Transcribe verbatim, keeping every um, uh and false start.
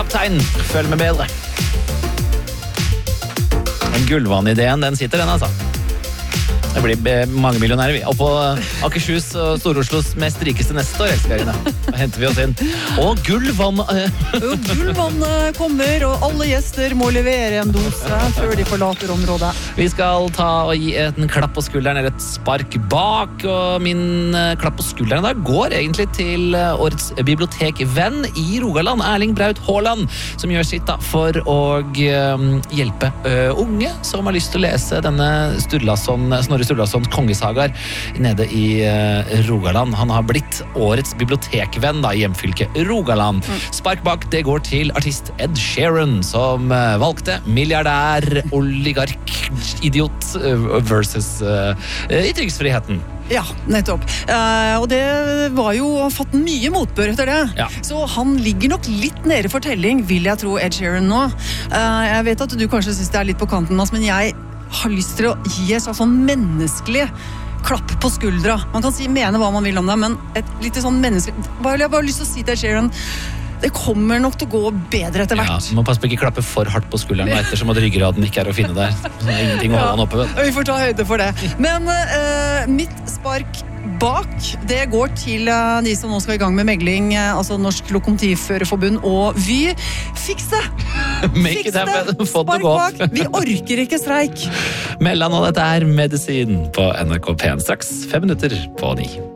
kaptein. Følg med bedre. Den gullvann-ideen, den sitter den, altså. Det blir mange millionærer, vi. Og på Akershus og Stor-Oslos mest rikeste neste år, elsker jeg. Da henter vi oss inn. Og gullvann... Jo, gullvann kommer, og alle gjester må levere en dose før de forlater området. Vi skal ta og gi en klapp på skulderen, eller et spark bak, og min klapp på skulderen da går egentlig til årets bibliotekvenn i Rogaland, Erling Braut Haaland, som gjør sitt da for å hjelpe unge som har lyst til å lese denne Sturlason, Snorre Sturlasons kongesagaer nede i Rogaland. Han har blitt årets bibliotekvenn da, i hjemfylket Rogaland. Mm. Spark bak, det går til artist Ed Sheeran, som valgte milliardær, oligark, idiot versus uh, ytringsfriheten. Ja, nettopp. Uh, og det var jo fått mye motbør etter det. Ja. Så han ligger nok litt nede for telling, vil jeg tro, Ed Sheeran nå. Uh, jeg vet at du kanskje synes det er litt på kanten, men jeg har lyst til å gi et sånn menneskelig klapp på skuldra. Man kan si, mene hva man vil om det, men et litt sånn menneskelig... Jeg har bare lyst til å si til Ed Sheeran, det kommer nok til å gå bedre etter hvert. Ja, man passer på ikke klappe for hardt på skulderen, ettersom at ryggraden ikke er å finne der. Så det er ingenting å holde han oppe ved. Vi får ta høyde for det. Men uh, mitt spark bak, det går til uh, de som nå skal i gang med megling, uh, altså Norsk Lokomotivførerforbund og Vy. Fiks det! Make it happen, få det gå opp. Vi orker ikke streik. Mellan, og dette er Medisin på N R K P en straks fem minutter på ni.